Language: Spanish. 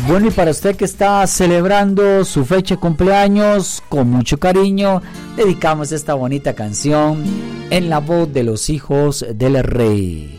Bueno, y para usted que está celebrando su fecha de cumpleaños, con mucho cariño, dedicamos esta bonita canción en la voz de los hijos del rey.